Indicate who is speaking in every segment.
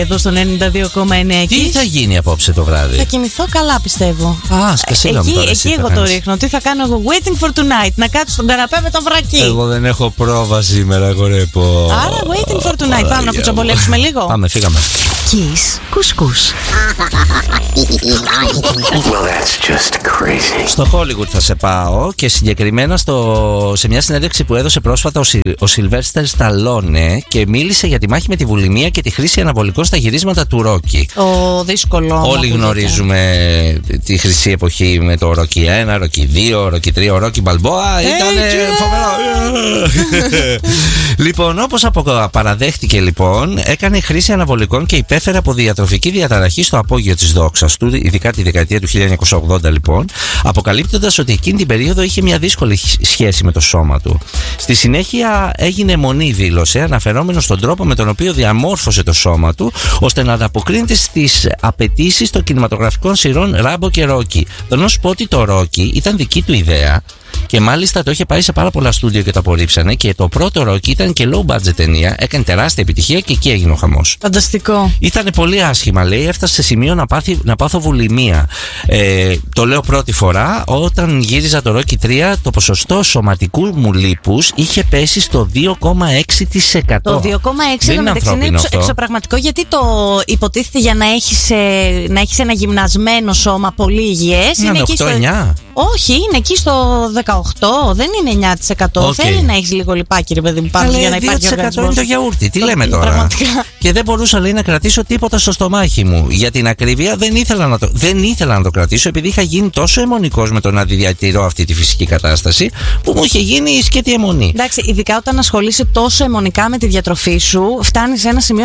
Speaker 1: εδώ στο 92,9.
Speaker 2: Τι θα γίνει απόψε το βράδυ?
Speaker 1: Θα κοιμηθώ καλά, πιστεύω.
Speaker 2: Σκασίλα μου τώρα.
Speaker 1: Εκεί εγώ το ρίχνω. Τι θα κάνω εγώ? Waiting for tonight. Να κάτσω στον καναπέ με το βρακί.
Speaker 2: Εγώ δεν έχω πρόβα σήμερα, αγορέπω.
Speaker 1: Άρα waiting for tonight. Πάμε να κουτσομπολέψουμε λίγο.
Speaker 2: Πάμε, φύγαμε.
Speaker 3: Kiss Couscous.
Speaker 4: Well, that's just crazy.
Speaker 2: Στο Hollywood θα σε πάω και συγκεκριμένα σε μια συνέντευξη που έδωσε πρόσφατα ο Σιλβέστερ Σταλόνε και μίλησε για τη μάχη με τη βουλημία και τη χρήση αναβολικών στα γυρίσματα του Ρόκι.
Speaker 1: Δύσκολο.
Speaker 2: Όλοι γνωρίζουμε τη χρυσή εποχή με το Ρόκι 1, Ρόκι 2, Ρόκι 3, ο Ρόκι Μπαλμπόα. Ήταν φοβερό. Λοιπόν, όπως παραδέχτηκε λοιπόν, έκανε χρήση αναβολικών και υπέφερε από διατροφική διαταραχή στο απόγειο της δόξας του, ειδικά τη δεκαετία του 1980 λοιπόν, αποκαλύπτοντας ότι εκείνη την περίοδο είχε μια δύσκολη σχέση με το σώμα του. Στη συνέχεια έγινε αιμονή, δήλωσε, αναφερόμενο στον τρόπο με τον οποίο διαμόρφωσε το σώμα του ώστε να ανταποκρίνεται στις απαιτήσεις των κινηματογραφικών σειρών Ράμπο και Ρόκι. Θέλω να σου πω ότι το Ρόκι ήταν δική του ιδέα. Και μάλιστα το είχε πάει σε πάρα πολλά στούντιο και το απορρίψανε. Και το πρώτο Rocky ήταν και low budget ταινία. Έκανε τεράστια επιτυχία και εκεί έγινε ο χαμός.
Speaker 1: Φανταστικό.
Speaker 2: Ήταν πολύ άσχημα, λέει. Έφτασε σε σημείο να πάθω βουλημία. Το λέω πρώτη φορά. Όταν γύριζα το Rocky 3, το ποσοστό σωματικού μου λίπους είχε πέσει στο 2,6%.
Speaker 1: Το 2,6% είναι εξωπραγματικό, γιατί το υποτίθεται για να έχεις ένα γυμνασμένο σώμα πολύ υγιές.
Speaker 2: Είναι εκεί 8-9.
Speaker 1: Όχι, είναι εκεί στο 18, δεν είναι 9%. Θέλει να έχεις λίγο λιπάκι, ρε παιδί μου, πάνω για να υπάρχει οργανισμός.
Speaker 2: 2% είναι το γιαούρτι, τι λέμε τώρα.
Speaker 1: Πραγματικά.
Speaker 2: Και δεν μπορούσα, λέει, να κρατήσω τίποτα στο στομάχι μου. Για την ακρίβεια δεν ήθελα να το κρατήσω, επειδή είχα γίνει τόσο αιμονικός με το να διατηρώ αυτή τη φυσική κατάσταση, που μου είχε γίνει σκέτη αιμονή. Εντάξει,
Speaker 1: ειδικά όταν ασχολείσαι τόσο αιμονικά με τη διατροφή σου, φτάνει σε ένα σημείο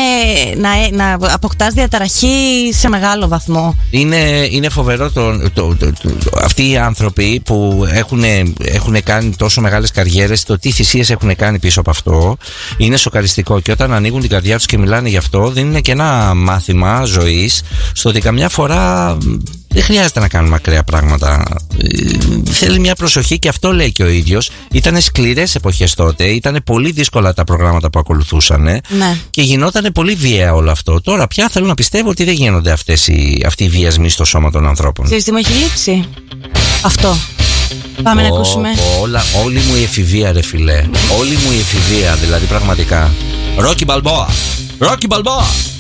Speaker 1: να αποκτάς διαταραχή σε μεγάλο βαθμό.
Speaker 2: Είναι φοβερό αυτοί οι άνθρωποι που έχουν κάνει τόσο μεγάλες καριέρες, το τι θυσίες έχουν κάνει πίσω από αυτό είναι σοκαριστικό. Και όταν ανοίγουν την καρδιά τους και μιλάνε γι' αυτό, δίνουν και ένα μάθημα ζωής στο ότι καμιά φορά δεν χρειάζεται να κάνουμε ακραία πράγματα. Θέλει μια προσοχή, και αυτό λέει και ο ίδιος. Ήτανε σκληρές εποχές τότε, ήτανε πολύ δύσκολα τα προγράμματα που ακολουθούσαν,
Speaker 1: ναι,
Speaker 2: και γινότανε πολύ βία όλο αυτό. Τώρα πια θέλω να πιστεύω ότι δεν γίνονται αυτοί οι βιασμοί στο σώμα των ανθρώπων.
Speaker 1: Ξέρεις τι μου έχει λείψει? Αυτό. Πάμε να ακούσουμε.
Speaker 2: Όλη μου η εφηβεία, ρε φιλέ. Όλη μου η εφηβεία, δηλαδή πραγματικά. Rocky Balboa. Rocky Balboa.